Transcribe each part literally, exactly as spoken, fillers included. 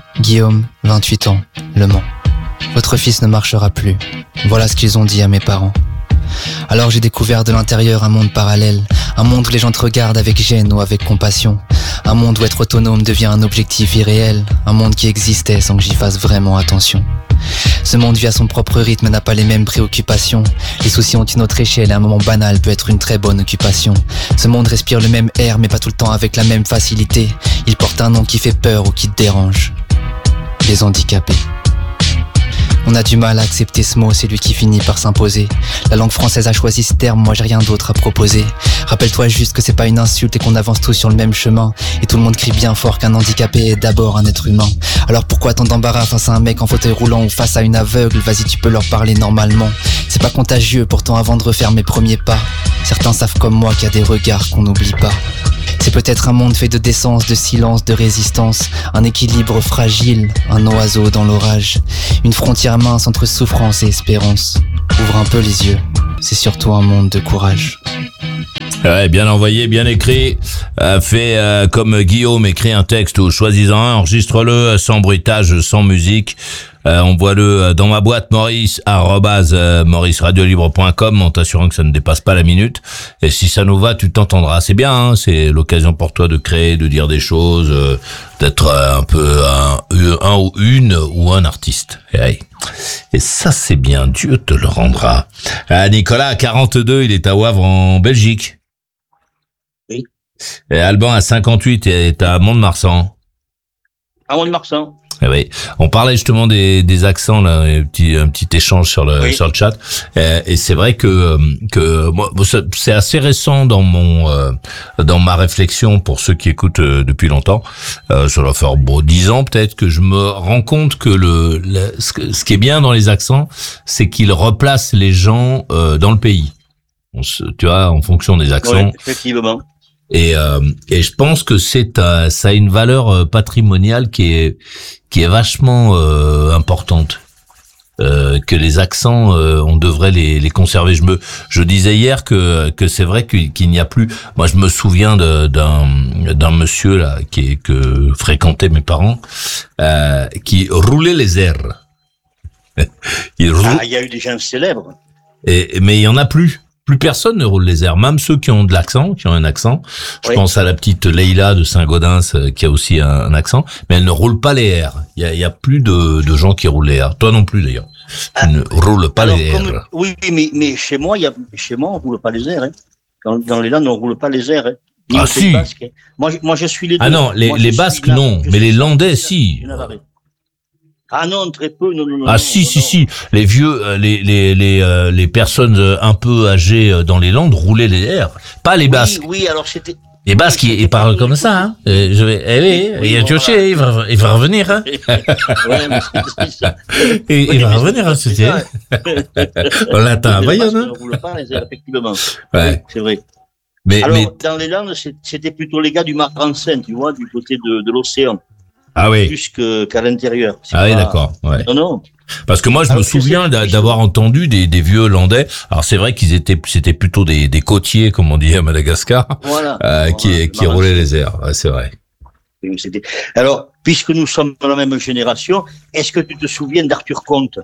Guillaume, vingt-huit ans, Le Mans. Votre fils ne marchera plus. Voilà ce qu'ils ont dit à mes parents. Alors j'ai découvert de l'intérieur un monde parallèle, un monde où les gens te regardent avec gêne ou avec compassion, un monde où être autonome devient un objectif irréel, un monde qui existait sans que j'y fasse vraiment attention. Ce monde vit à son propre rythme et n'a pas les mêmes préoccupations. Les soucis ont une autre échelle et un moment banal peut être une très bonne occupation. Ce monde respire le même air mais pas tout le temps avec la même facilité. Il porte un nom qui fait peur ou qui te dérange. Les handicapés. On a du mal à accepter ce mot, c'est lui qui finit par s'imposer. La langue française a choisi ce terme, moi j'ai rien d'autre à proposer. Rappelle-toi juste que c'est pas une insulte et qu'on avance tous sur le même chemin. Et tout le monde crie bien fort qu'un handicapé est d'abord un être humain. Alors pourquoi tant d'embarras face à un mec en fauteuil roulant ou face à une aveugle? Vas-y, tu peux leur parler normalement. C'est pas contagieux, pourtant avant de refaire mes premiers pas, certains savent comme moi qu'il y a des regards qu'on n'oublie pas. C'est peut-être un monde fait de décence, de silence, de résistance, un équilibre fragile, un oiseau dans l'orage, une frontière mince entre souffrance et espérance. Ouvre un peu les yeux, c'est surtout un monde de courage. Ouais, bien envoyé, bien écrit. Euh, fait euh, comme Guillaume, écrit un texte ou choisis-en un, enregistre-le sans bruitage, sans musique. Euh, envoie-le dans ma boîte maurice arobase maurice radio libre point com en t'assurant que ça ne dépasse pas la minute. Et si ça nous va, tu t'entendras. C'est bien, hein, c'est l'occasion pour toi de créer, de dire des choses, euh, d'être un peu un, un ou une ou un artiste. Et, et ça, c'est bien. Dieu te le rendra. Euh, Nicolas, à quarante-deux, il est à Wavre en Belgique. Oui. Et Alban, à cinquante-huit, est à Mont-de-Marsan. À Mont-de-Marsan. Eh oui, on parlait justement des, des accents là, un petit un petit échange sur le oui. sur le chat, et, et c'est vrai que que moi c'est assez récent dans mon euh, dans ma réflexion pour ceux qui écoutent euh, depuis longtemps. Euh, ça doit faire bon dix ans peut-être que je me rends compte que le, le ce, que, ce qui est bien dans les accents, c'est qu'ils replacent les gens euh, dans le pays. On se, tu vois, en fonction des accents. Oui, effectivement. Et, euh, et je pense que c'est euh, ça a une valeur patrimoniale qui est qui est vachement euh, importante. Euh, que les accents, euh, on devrait les, les conserver. Je me, je disais hier que que c'est vrai qu'il, qu'il n'y a plus. Moi, je me souviens de, d'un d'un monsieur là qui est, que fréquentaient mes parents, euh, qui roulait les airs. il roule... Ah, il y a eu des gens célèbres. Et mais il y en a plus. Plus personne ne roule les airs, même ceux qui ont de l'accent, qui ont un accent. Je oui. pense à la petite Leïla de Saint-Gaudens qui a aussi un, un accent, mais elle ne roule pas les airs. Il y a, il y a plus de, de gens qui roulent les airs. Toi non plus d'ailleurs. Tu ah, ne roules pas alors, les airs. Oui, mais, mais chez moi, il y a, chez moi, on roule pas les airs. Hein. Dans, dans les Landes, on roule pas les airs. Hein. Ah si. Basques, hein. Moi, moi, je suis les deux. Ah non, les, moi, les Basques là, non, mais les Landais si. Ah non, très peu, non, non, non. Ah non, si, non, si, non. si. Les vieux, les, les, les, euh, les personnes un peu âgées dans les Landes roulaient les airs. Pas les Basques. Oui, oui, alors c'était... Les Basques, ils, ils parlent comme ça, hein. Euh, je vais, eh oui, oui, il y a Tioché, voilà. il va, il va revenir, hein. Ouais, mais c'est ça. il, il va revenir, hein, c'était. On l'attend à Bayonne, hein. On ne roule pas les airs, effectivement. Ouais. Oui, c'est vrai. Mais, alors, mais... dans les Landes, c'était plutôt les gars du Marc-en-Seine, tu vois, du côté de, de l'océan. Ah oui. Plus que, qu'à l'intérieur. C'est ah pas... oui, d'accord. Ouais. Non, non. Parce que moi, je alors me souviens d'avoir entendu des, des vieux Landais. Alors c'est vrai qu'ils étaient, c'était plutôt des, des côtiers, comme on dit à Madagascar, voilà. euh, voilà. qui, qui roulaient les airs. Ouais, c'est vrai. C'était... Alors, puisque nous sommes dans la même génération, est-ce que tu te souviens d'Arthur Comte?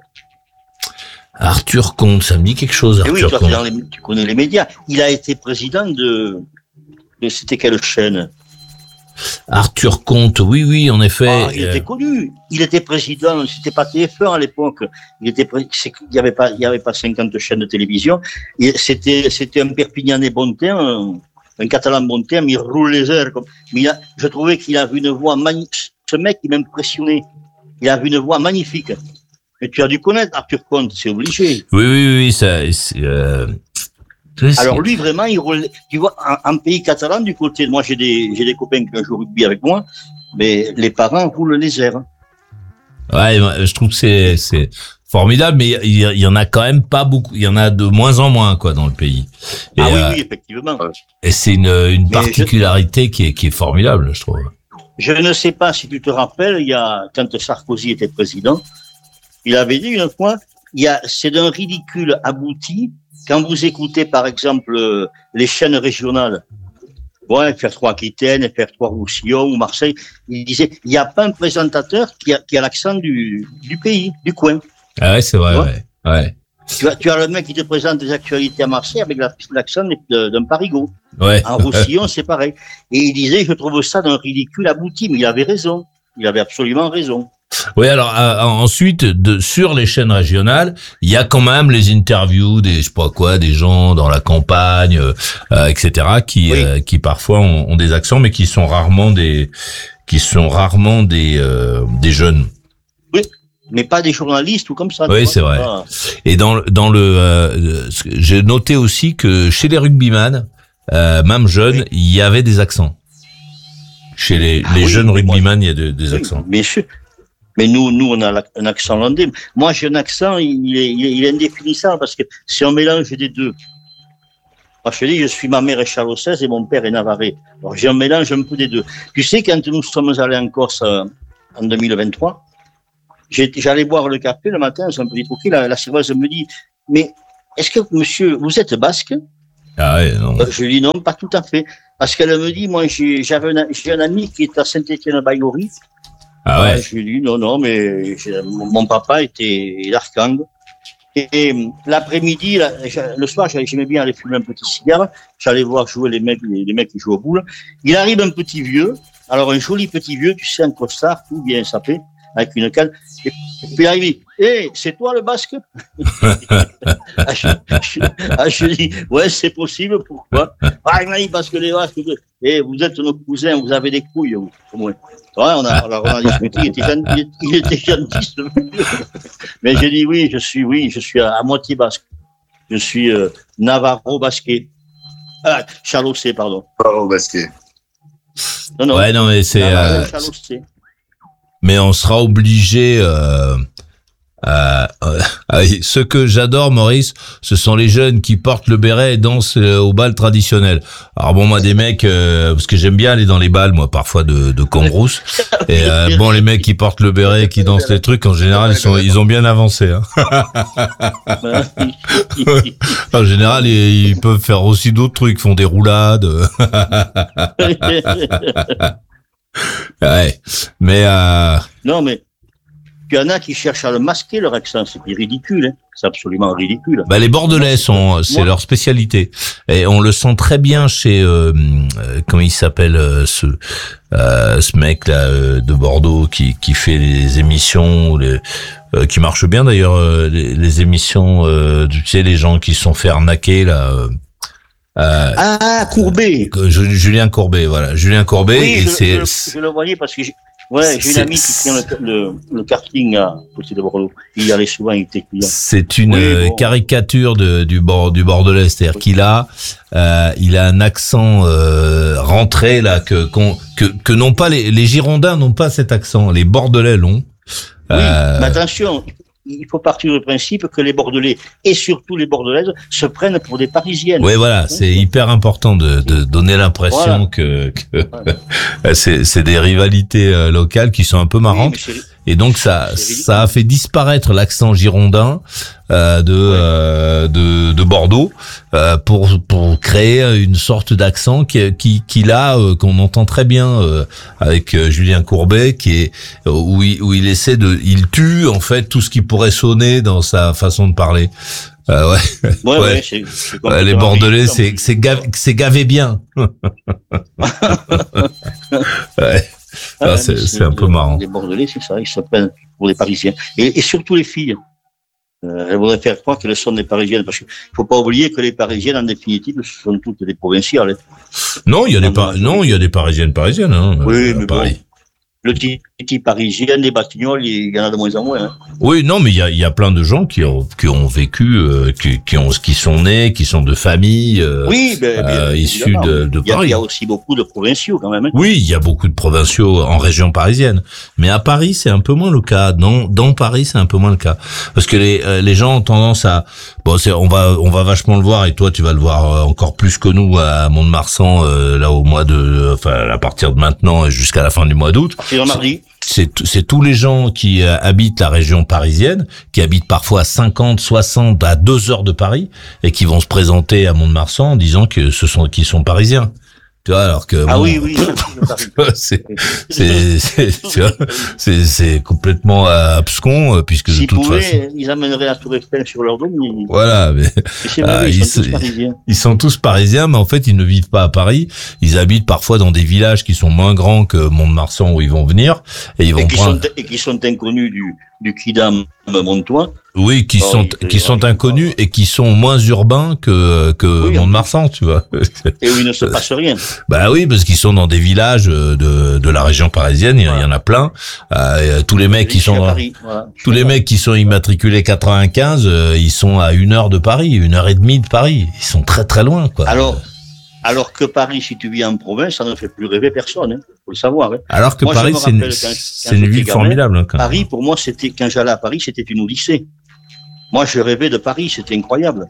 Arthur Comte, ça me dit quelque chose. Arthur oui, toi, Comte. Dans les, tu connais les médias. Il a été président de, de c'était quelle chaîne? Arthur Comte, oui, oui, en effet. Ah, il était connu. Il était président. C'était pas T F un à l'époque. Il était, il y avait pas, il y avait pas cinquante chaînes de télévision. Et c'était, c'était un Perpignanais bon teint, un, un Catalan bon teint, mais il roule les airs. Comme, mais il a, je trouvais qu'il avait une voix magnifique. Ce mec, il m'impressionnait. Il avait une voix magnifique. Et tu as dû connaître Arthur Comte, c'est obligé. Oui, oui, oui, ça, c'est, euh... Alors lui vraiment il roule, tu vois en, en pays catalan du côté de moi j'ai des j'ai des copains qui jouent au rugby avec moi, mais les parents roulent les airs. Ouais, je trouve que c'est c'est formidable, mais il y, y en a quand même pas beaucoup, il y en a de moins en moins quoi dans le pays. Et, ah oui, euh, oui effectivement. Et c'est une une particularité je, qui est qui est formidable, je trouve. Je ne sais pas si tu te rappelles, il y a quand Sarkozy était président, il avait dit une fois, il y a c'est d'un ridicule abouti. Quand vous écoutez, par exemple, les chaînes régionales, Ouais, F R trois Aquitaine, F R trois Roussillon ou Marseille. Il disait, il n'y a pas un présentateur qui a, qui a l'accent du, du pays, du coin. Ah ouais, c'est vrai, ouais. ouais. Tu as, tu as le mec qui te présente des actualités à Marseille avec la, l'accent de, d'un Parigot. Ouais. En Roussillon, c'est pareil. Et il disait, je trouve ça d'un ridicule abouti, mais il avait raison. Il avait absolument raison. Oui, alors euh, ensuite, de, sur les chaînes régionales, il y a quand même les interviews des, je sais pas quoi, des gens dans la campagne, euh, et cetera, qui, oui. euh, qui parfois ont, ont des accents, mais qui sont rarement des, qui sont rarement des, euh, des jeunes. Oui, mais pas des journalistes ou comme ça. Oui, c'est vrai. Ah. Et dans dans le, euh, j'ai noté aussi que chez les rugbyman, euh, même jeunes, oui. il y avait des accents. Chez les, ah, les oui, jeunes rugbyman, il y a de, des oui, accents. Bien sûr. Mais nous, nous, on a un accent landais. Moi, j'ai un accent, il est, il est, il est indéfinissable parce que c'est un mélange des deux. Moi, je te dis, je suis, ma mère est charossaise et mon père est navarrais. Alors, j'ai un mélange un peu des deux. Tu sais, quand nous sommes allés en Corse euh, en deux mille vingt-trois, j'ai, j'allais boire le café le matin, c'est un petit truc, la, la serveuse me dit, mais est-ce que monsieur, vous êtes basque? Ah ouais, non. Euh, je lui dis non, pas tout à fait. Parce qu'elle me dit, moi, j'ai, j'avais un, j'ai un ami qui est à Saint-Étienne-Baïgorry. Ah ouais. Euh, je lui dis non, non, mais mon papa était d'Arcang. Et, et l'après-midi, la, le soir, j'aimais bien aller fumer un petit cigare. J'allais voir jouer les mecs, les, les mecs qui jouent au boule. Il arrive un petit vieux, alors un joli petit vieux, tu sais, un costard, tout bien sapé, avec une canne. Et puis il arrive, hé, hey, c'est toi le basque? ah, je, je, ah, je dis, ouais, c'est possible, pourquoi? Ah, il m'a dit, parce que les basques, hey, vous êtes nos cousins, vous avez des couilles, au moins. Ouais, on a, alors on a discuté, il était gentil, il était gentil, mais j'ai dit oui, je suis, oui, je suis à, à moitié basque. Je suis euh, Navarro-basquet. Ah, Chalossé, pardon. Navarro-basquet. Non, non. Ouais, non, mais c'est. Euh, mais on sera obligé. Euh, euh, euh, ce que j'adore, Maurice, ce sont les jeunes qui portent le béret et dansent au bal traditionnel. Alors bon, moi des mecs, euh, parce que j'aime bien aller dans les bals, moi parfois de, de Cambrousse. Et euh, bon, les mecs qui portent le béret et qui dansent les trucs, en général, ils sont, ils ont bien avancé. Hein. En général, ils, ils peuvent faire aussi d'autres trucs, font des roulades. Ouais, mais euh... non, mais il y en a qui cherchent à le masquer, leur accent, c'est ridicule, hein. C'est absolument ridicule. Bah, les Bordelais sont, c'est Moi. leur spécialité. Et on le sent très bien chez, euh, euh, comment il s'appelle, euh, ce, euh, ce mec là euh, de Bordeaux qui qui fait les émissions, les, euh, qui marche bien d'ailleurs, euh, les, les émissions, euh, tu sais, les gens qui se sont fait arnaquer là. Euh, Euh, ah, Courbet. Euh, Julien Courbet, voilà. Julien Courbet. Oui, et je, c'est, je, je le voyais parce que j'ai, ouais, j'ai une amie qui tient le, le, le karting à côté de Bordeaux. Il y allait souvent, il était client. C'est une oui, bon. caricature de, du bord, du Bordelais. C'est-à-dire oui. qu'il a, euh, il a un accent, euh, rentré, là, que, qu'on, que, que n'ont pas les, les Girondins n'ont pas cet accent. Les Bordelais l'ont. Oui, euh, mais attention. Il faut partir du principe que les Bordelais, et surtout les Bordelaises, se prennent pour des Parisiennes. Oui, voilà, c'est hyper important de, de donner l'impression voilà. que, que voilà. c'est, c'est des rivalités locales qui sont un peu marrantes. Oui, et donc ça, ça a fait disparaître l'accent girondin euh, de, ouais. euh, de de Bordeaux euh, pour pour créer une sorte d'accent qui qui qu'il a euh, qu'on entend très bien euh, avec euh, Julien Courbet, qui est où il, où il essaie de il tue en fait tout ce qui pourrait sonner dans sa façon de parler. Euh, ouais. Ouais, ouais. ouais c'est, c'est ouais, les Bordelais, c'est c'est gavé, c'est gavé bien. Ouais. Ah, ah, c'est, c'est, c'est un peu marrant. Les Bordelais, c'est ça, ils se prennent pour des Parisiens. Et, et surtout les filles. Euh, elles voudraient faire croire qu'elles sont des Parisiennes. Parce qu'il ne faut pas oublier que les Parisiennes, en définitive, ce sont toutes des provinciales. Non, il y a des, par... non, il y a des Parisiennes parisiennes. Hein, oui, mais Paris. Bon. Le petit parisien, les Batignolles, il y en a de moins en moins. Hein. Oui, non, mais il y a, il y a plein de gens qui ont, qui ont vécu, euh, qui, qui ont, qui sont nés, qui sont de familles, euh, oui, ben, euh, issus de, de il y a, Paris. Il y a aussi beaucoup de provinciaux quand même. Hein. Oui, il y a beaucoup de provinciaux en région parisienne, mais à Paris c'est un peu moins le cas. Dans, dans Paris c'est un peu moins le cas, parce que les, euh, les gens ont tendance à, bon, c'est, on va, on va vachement le voir, et toi tu vas le voir encore plus que nous à Mont-de-Marsan, euh, là au mois de, enfin à partir de maintenant et jusqu'à la fin du mois d'août. C'est mardi. C'est, c'est tous les gens qui euh, habitent la région parisienne, qui habitent parfois à cinquante, soixante, à deux heures de Paris, et qui vont se présenter à Mont-de-Marsan en disant que ce sont, qu'ils sont parisiens. Tu vois, alors que ah bon, oui, oui, c'est c'est c'est tu vois, c'est c'est complètement abscon puisque S'ils de toute pouvaient, façon. ils amèneraient la Tour Eiffel sur leur dos. Mais... Voilà, mais c'est vrai, ah, ils, ils, sont tous ils, parisiens. ils sont tous parisiens, mais en fait, ils ne vivent pas à Paris. Ils habitent parfois dans des villages qui sont moins grands que Mont-de-Marsan où ils vont venir et ils vont et qui prendre. sont et qui sont inconnus du du Quidam Montois. Oui, qui bon, sont ils, qui ils, sont ils, inconnus et qui sont moins urbains que que oui, Mont-de-Marsan, tu vois. Et où il ne se passe rien. Bah oui, parce qu'ils sont dans des villages de de la région parisienne, il y, voilà. y en a plein. Euh, tous les mecs qui sont dans, Paris, voilà. tous les mecs qui sont immatriculés quatre-vingt-quinze, euh, ils sont à une heure de Paris, une heure et demie de Paris. Ils sont très très loin, quoi. Alors alors que Paris, si tu vis en province, ça ne fait plus rêver personne, hein, faut le savoir. Hein. Alors que moi, Paris, c'est une, c'est une ville gamin, formidable. Hein, quand Paris, même. pour moi, c'était quand j'allais à Paris, c'était une odyssée. Moi, je rêvais de Paris, c'était incroyable.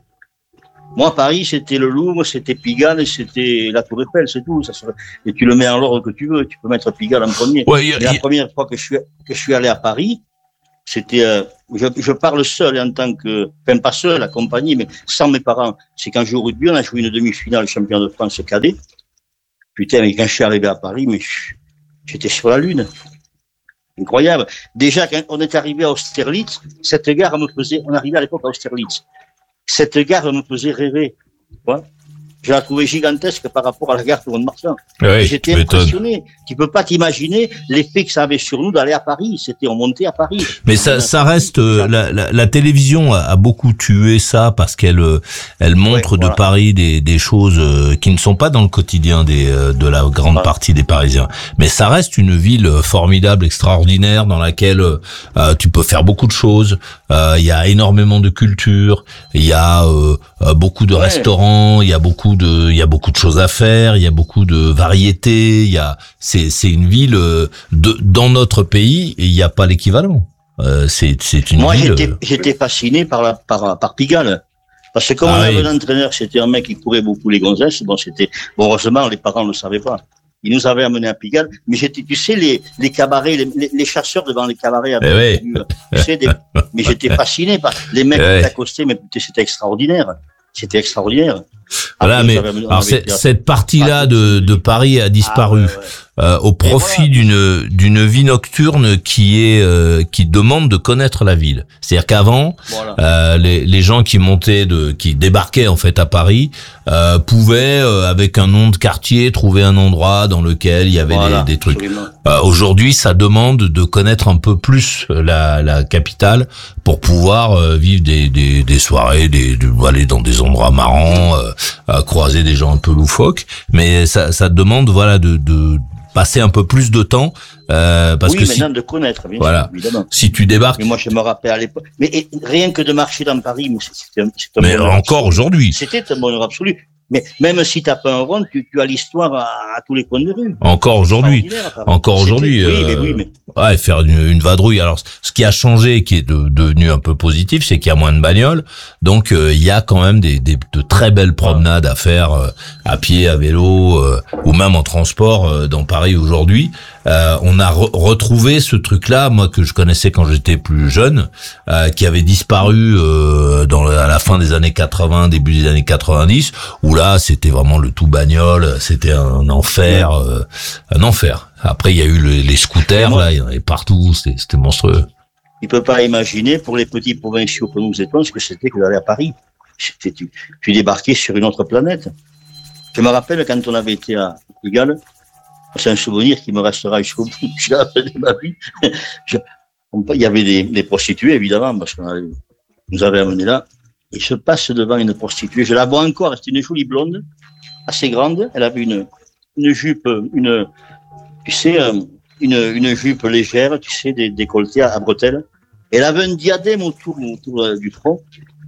Moi, Paris, c'était le Louvre, c'était Pigalle, c'était la Tour Eiffel, c'est tout. Ça serait... Et tu le mets en l'ordre que tu veux. Tu peux mettre Pigalle en premier. Ouais, y a, Mais la y a... première fois que je suis que je suis allé à Paris, c'était, euh, je, je parle seul en tant que, enfin pas seul, accompagné, mais sans mes parents. C'est quand je joue au rugby, on a joué une demi-finale champion de France cadet. Putain, mais quand je suis arrivé à Paris, mais j'étais sur la lune. Incroyable. Déjà, quand on est arrivé à Austerlitz, cette gare me faisait, on arrivait à l'époque à Austerlitz. Cette gare me faisait rêver. Ouais. Je la trouvais gigantesque par rapport à la gare de Mont-de-Marsan. Oui, j'étais impressionné. Tu peux pas t'imaginer l'effet que ça avait sur nous d'aller à Paris. C'était, on montait à Paris. Mais ça, ça reste, euh, la, la, la télévision a, a beaucoup tué ça parce qu'elle, elle montre ouais, voilà. de Paris des, des choses qui ne sont pas dans le quotidien des, de la grande voilà. partie des Parisiens. Mais ça reste une ville formidable, extraordinaire, dans laquelle euh, tu peux faire beaucoup de choses. Il euh, y a énormément de culture. Il y a euh, beaucoup de ouais. restaurants. Il y a beaucoup de, il y a beaucoup de choses à faire. Il y a beaucoup de variétés. Il y a, c'est, c'est une ville de, dans notre pays et il n'y a pas l'équivalent. Euh, c'est, c'est une Moi, ville. Moi, j'étais, j'étais fasciné par la, par, par Pigalle. Parce que comme ah on oui. avait un entraîneur, c'était un mec qui courait beaucoup les gonzesses. Bon, c'était, bon, heureusement, les parents ne le savaient pas. Ils nous avaient amenés à Pigalle. Mais j'étais, tu sais, les, les cabarets, les, les, les chasseurs devant les cabarets. Avec eh oui. Tu sais, des, mais j'étais fasciné par les mecs eh qui t'accostaient, mais c'était extraordinaire. C'était extraordinaire. Voilà, mais alors c'est, cette partie-là de, de Paris a disparu. Ah, ouais, ouais. Euh, au profit voilà. d'une d'une vie nocturne qui est euh, qui demande de connaître la ville. C'est-à-dire qu'avant, voilà. euh, les les gens qui montaient de qui débarquaient en fait à Paris euh, pouvaient euh, avec un nom de quartier trouver un endroit dans lequel il y avait voilà, des, des trucs. Euh, aujourd'hui, ça demande de connaître un peu plus la la capitale pour pouvoir euh, vivre des des des soirées, des de, aller dans des endroits marrants, euh, euh, croiser des gens un peu loufoques. Mais ça ça demande voilà de de passer un peu plus de temps euh, parce oui, que maintenant si, de connaître, bien voilà, sûr, évidemment. Si tu débarques. Mais moi, je me rappelle à l'époque. Mais et, rien que de marcher dans Paris, c'était un, c'était un mais encore aujourd'hui. C'était un bonheur absolu. Mais même si t'as pas un rond, tu, tu as l'histoire à, à tous les coins de rue. Encore aujourd'hui. Encore aujourd'hui. Oui, euh, mais oui, mais... Ouais, faire une, une vadrouille. Alors, ce qui a changé, qui est de, devenu un peu positif, c'est qu'il y a moins de bagnoles. Donc, euh, il y a quand même des, des de très belles promenades à faire euh, à pied, à vélo, euh, ou même en transport euh, dans Paris aujourd'hui. Euh, on a re- retrouvé ce truc-là, moi que je connaissais quand j'étais plus jeune, euh, qui avait disparu euh, dans le, à la fin des années quatre-vingts, début des années quatre-vingt-dix, où là c'était vraiment le tout bagnole, c'était un enfer, euh, un enfer. Après il y a eu le, les scooters, moi, là, il y en avait partout, c'était, c'était monstrueux. Il peut pas imaginer pour les petits provinciaux que nous étions ce que c'était que d'aller à Paris. C'était, tu, tu débarquais sur une autre planète. Je me rappelle quand on avait été à Pigalle. C'est un souvenir qui me restera jusqu'au bout de ma vie. Je, il y avait des, des prostituées, évidemment, parce qu'on nous avait amenés là. Et je passe devant une prostituée. Je la vois encore. C'était une jolie blonde, assez grande. Elle avait une, une jupe, une, tu sais, une, une jupe légère, tu sais, des décolletés à, à bretelles. Elle avait un diadème autour, autour du front.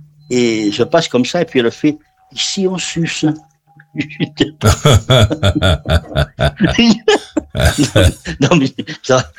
Et je passe comme ça, et puis elle fait, ici on suce. non mais ça,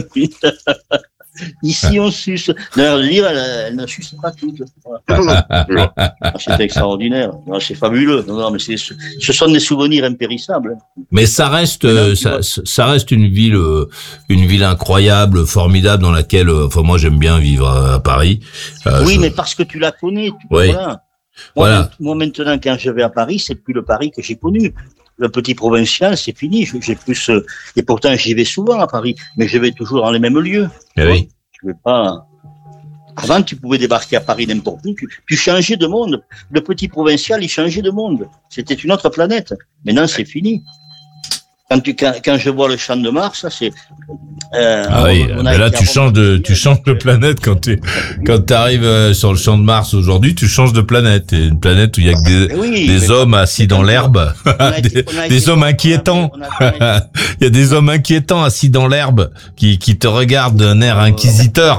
ici on suce. D'ailleurs, le livre, elle, elle ne suce pas toutes. C'est extraordinaire. Non, c'est fabuleux. Non, non, mais c'est, ce sont des souvenirs impérissables. Mais ça reste, là, ça, ça reste une ville, une ville incroyable, formidable, dans laquelle, enfin moi j'aime bien vivre à Paris. Euh, oui, je... mais parce que tu la connais. Tu oui. Voilà. Moi, voilà. Moi, maintenant, quand je vais à Paris, c'est plus le Paris que j'ai connu. le petit provincial, c'est fini. J'ai plus, euh, et pourtant j'y vais souvent à Paris, mais je vais toujours dans les mêmes lieux. Eh oui. Je vais pas. Avant, tu pouvais débarquer à Paris n'importe où, tu, tu changeais de monde. Le petit provincial, il changeait de monde. C'était une autre planète. Maintenant, c'est fini. Quand, tu, quand, quand je vois le Champ de Mars, ça c'est. Euh, ah oui, mais là tu changes de, tu changes de planète quand tu, quand t'arrives euh, sur le Champ de Mars aujourd'hui, tu changes de planète. Et une planète où il y a que des, oui, des hommes assis dans l'herbe, des, des hommes inquiétants. Il y a des hommes inquiétants assis dans l'herbe qui, qui te regardent d'un air inquisiteur.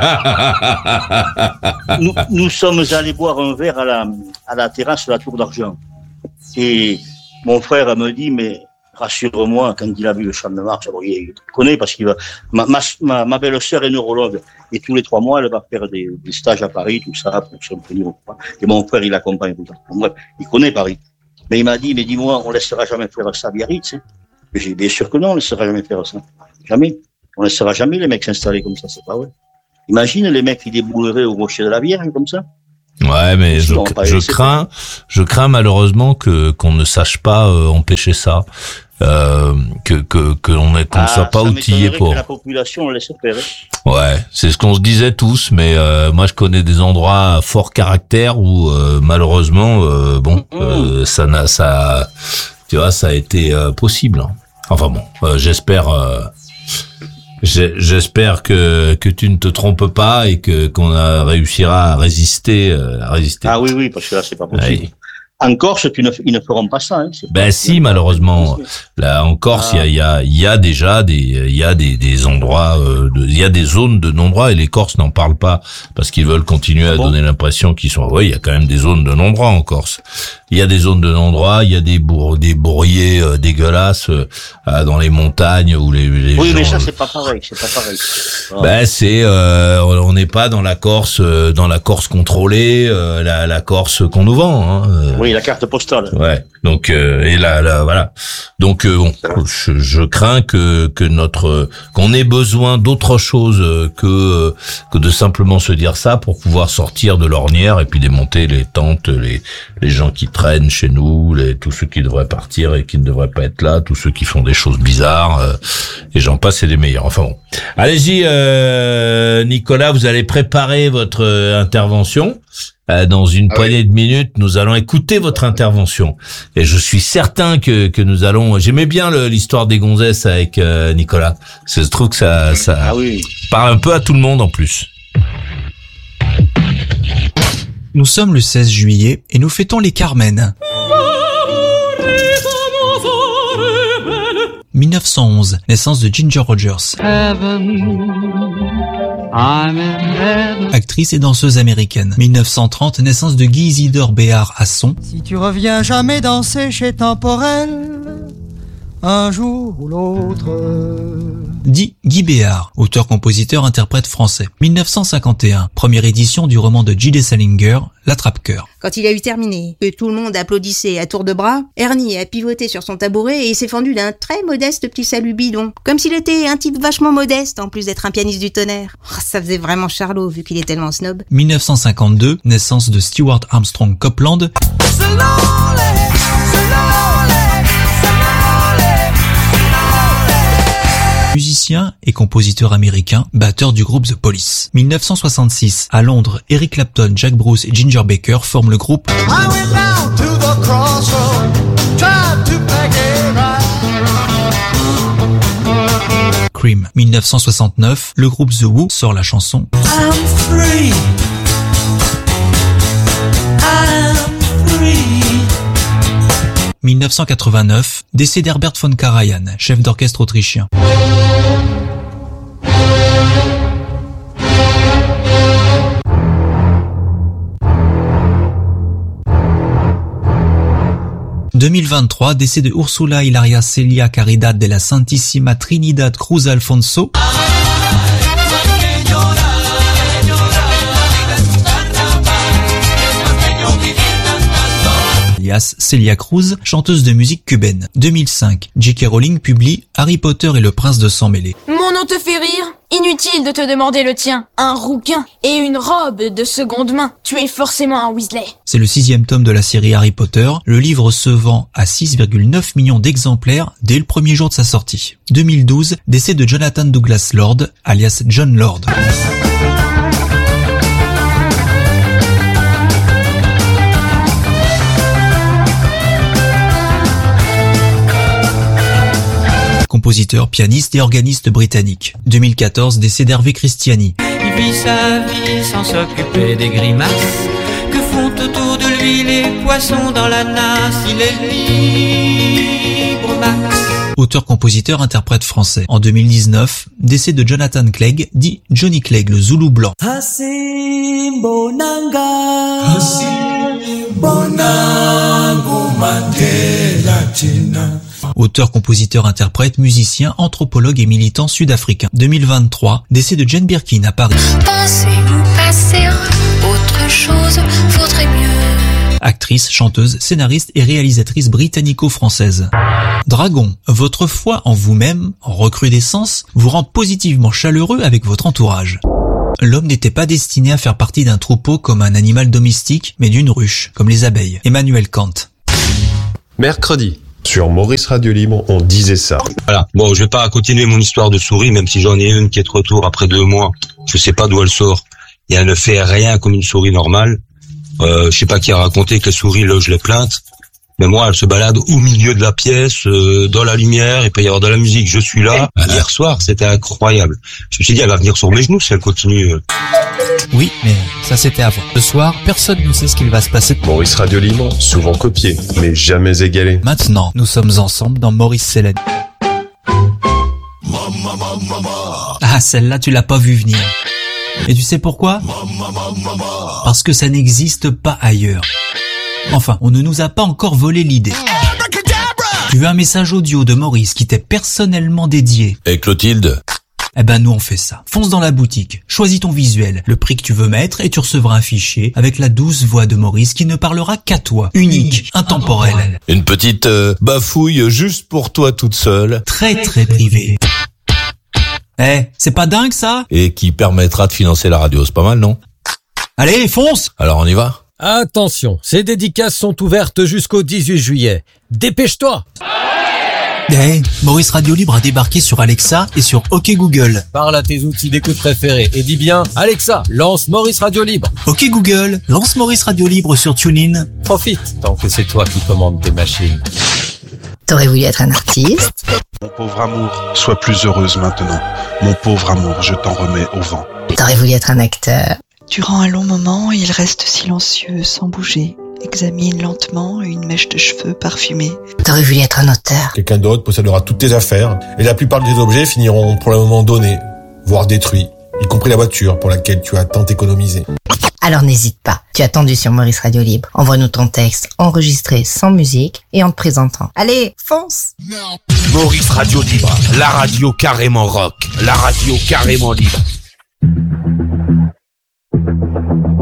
nous, nous sommes allés boire un verre à la, à la terrasse de la Tour d'Argent. Et mon frère me dit, mais rassure-moi, quand il a vu le Champ de Mars, alors il connaît parce qu'il va. Ma, ma, ma belle-sœur est neurologue et tous les trois mois, elle va faire des, des stages à Paris, tout ça, pour se tenir au courant. Et mon frère, il l'accompagne tout le temps. Bref, il connaît Paris. Mais il m'a dit, mais dis-moi, on laissera jamais faire ça à Biarritz. Hein. J'ai dit, bien sûr que non, on laissera jamais faire ça. Jamais. On laissera jamais les mecs s'installer comme ça, c'est pas vrai. Imagine les mecs qui débouleraient au rocher de la Vierge comme ça. Ouais, mais je, je crains, je crains malheureusement que qu'on ne sache pas euh, empêcher ça, euh, que que que l'on qu'on ne ah, soit pas outillé pour. Que la population laisse faire. Ouais, c'est ce qu'on se disait tous, mais euh, moi je connais des endroits à fort caractère où euh, malheureusement, euh, bon, mmh. euh, ça n'a ça, tu vois, ça a été euh, possible. Enfin bon, euh, j'espère. Euh, J'espère que que tu ne te trompes pas et que qu'on a réussira à résister à résister. Ah oui oui parce que là c'est pas possible. Ouais. En Corse, tu ne, ils ne feront pas ça. Hein, ben pas, si, malheureusement. Là, en Corse, il ah. y, a, il y a déjà des, il y a des, des endroits, euh, de, il y a des zones de non-droit et les Corses n'en parlent pas parce qu'ils veulent continuer à bon. donner l'impression qu'ils sont. Oui, il y a quand même des zones de non-droit en Corse. Il y a des zones de non-droit, il y a des bourg, des bourriers euh, dégueulasses euh, dans les montagnes où les. les oui, gens, mais ça c'est pas pareil, c'est pas pareil. Ah. Ben c'est, euh, on n'est pas dans la Corse, euh, dans la Corse contrôlée, euh, la, la Corse qu'on nous vend. Hein, euh. Oui, la carte postale. Ouais. Donc euh, et là, là, voilà. Donc euh, bon, je, je crains que que notre qu'on ait besoin d'autre chose que que de simplement se dire ça pour pouvoir sortir de l'ornière et puis démonter les tentes, les les gens qui traînent chez nous, les tous ceux qui devraient partir et qui ne devraient pas être là, tous ceux qui font des choses bizarres, euh, et j'en passe et des meilleurs. Enfin bon. Allez-y, euh, Nicolas, vous allez préparer votre euh, intervention. Euh, dans une ah poignée oui. de minutes, nous allons écouter votre intervention. Et je suis certain que que nous allons. J'aimais bien le, l'histoire des gonzesses avec euh, Nicolas. Je trouve que ça ça ah oui. parle un peu à tout le monde en plus. Nous sommes le seize juillet et nous fêtons les Carmen. mille neuf cent onze, naissance de Ginger Rogers. Actrice et danseuse américaine. mille neuf cent trente, naissance de Guy Isidore Béard à Son. Si tu reviens jamais danser chez Temporel, un jour ou l'autre. Dit Guy Béard, auteur, compositeur, interprète français. mille neuf cent cinquante et un, première édition du roman de J D Salinger, L'Attrape-cœur. Quand il a eu terminé, que tout le monde applaudissait à tour de bras, Ernie a pivoté sur son tabouret et il s'est fendu d'un très modeste petit salut bidon. Comme s'il était un type vachement modeste, en plus d'être un pianiste du tonnerre. Oh, ça faisait vraiment Charlot, vu qu'il est tellement snob. mille neuf cent cinquante-deux, naissance de Stewart Armstrong Copeland. Musicien et compositeur américain, batteur du groupe The Police. mille neuf cent soixante-six, à Londres, Eric Clapton, Jack Bruce et Ginger Baker forment le groupe Cream. mille neuf cent soixante-neuf, le groupe The Who sort la chanson I'm free. I'm free. mille neuf cent quatre-vingt-neuf, décès d'Herbert von Karajan, chef d'orchestre autrichien. deux mille vingt-trois, décès de Ursula Hilaria Celia Caridad de la Santísima Trinidad Cruz Alfonso. Alias Celia Cruz, chanteuse de musique cubaine. deux mille cinq, J K Rowling publie Harry Potter et le prince de sang mêlé. Mon nom te fait rire? Inutile de te demander le tien. Un rouquin et une robe de seconde main. Tu es forcément un Weasley. C'est le sixième tome de la série Harry Potter. Le livre se vend à six virgule neuf millions d'exemplaires dès le premier jour de sa sortie. deux mille douze, décès de Jonathan Douglas Lord, alias John Lord. Compositeur, pianiste et organiste britannique. deux mille quatorze, décès d'Hervé Christiani. Il vit sa vie sans s'occuper des grimaces que font autour de lui les poissons dans la nasse. Il est libre, Max. Auteur, compositeur, interprète français. En deux mille dix-neuf, décès de Jonathan Clegg, dit Johnny Clegg, le Zoulou blanc. Hasim Bonanga, Hasim Bonango Mandela Tina. Auteur, compositeur, interprète, musicien, anthropologue et militant sud-africain. deux mille vingt-trois, décès de Jane Birkin à Paris. Pensez-vous passer à autre chose, vaudrait mieux. Actrice, chanteuse, scénariste et réalisatrice britannico-française. Dragon, votre foi en vous-même, en recrudescence, vous rend positivement chaleureux avec votre entourage. L'homme n'était pas destiné à faire partie d'un troupeau comme un animal domestique, mais d'une ruche, comme les abeilles. Emmanuel Kant. Mercredi. Sur Maurice Radio Libre, on disait ça. Voilà. Bon, je vais pas continuer mon histoire de souris, même si j'en ai une qui est de retour après deux mois. Je sais pas d'où elle sort. Et elle ne fait rien comme une souris normale. Euh, je sais pas qui a raconté que la souris loge les plaintes. Mais moi, elle se balade au milieu de la pièce, euh, dans la lumière, il peut y avoir de la musique. Je suis là. Hier soir, c'était incroyable. Je me suis dit, elle va venir sur mes genoux si elle continue. Oui, mais ça c'était avant. Ce soir, personne ne sait ce qu'il va se passer. Maurice Radio Libre, souvent copié, mais jamais égalé. Maintenant, nous sommes ensemble dans Maurice Célène. Ah, celle-là, tu l'as pas vue venir. Et tu sais pourquoi ? Parce que ça n'existe pas ailleurs. Enfin, on ne nous a pas encore volé l'idée. Tu veux un message audio de Maurice qui t'est personnellement dédié ? Et Clotilde ? Eh ben nous on fait ça. Fonce dans la boutique, choisis ton visuel, le prix que tu veux mettre et tu recevras un fichier avec la douce voix de Maurice qui ne parlera qu'à toi. Unique, intemporel. Une petite euh, bafouille juste pour toi toute seule. Très très privée. Eh, c'est pas dingue ça ? Et qui permettra de financer la radio, c'est pas mal, non ? Allez, fonce ! Alors on y va ? Attention, ces dédicaces sont ouvertes jusqu'au dix-huit juillet. Dépêche-toi! Hey, Maurice Radio Libre a débarqué sur Alexa et sur OK Google. Parle à tes outils d'écoute préférés et dis bien « Alexa, lance Maurice Radio Libre ». OK Google, lance Maurice Radio Libre sur TuneIn. Profite tant que c'est toi qui commandes tes machines. T'aurais voulu être un artiste ? Mon pauvre amour, sois plus heureuse maintenant. Mon pauvre amour, je t'en remets au vent. T'aurais voulu être un acteur ? Durant un long moment, il reste silencieux, sans bouger. Examine lentement une mèche de cheveux parfumée. T'aurais voulu être un auteur. Quelqu'un d'autre possédera toutes tes affaires et la plupart de tes objets finiront pour le moment donnés, voire détruits, y compris la voiture pour laquelle tu as tant économisé. Alors n'hésite pas, tu as attendu sur Maurice Radio Libre. Envoie-nous ton texte enregistré sans musique et en te présentant. Allez, fonce! Maurice Radio Libre, la radio carrément rock, la radio carrément libre.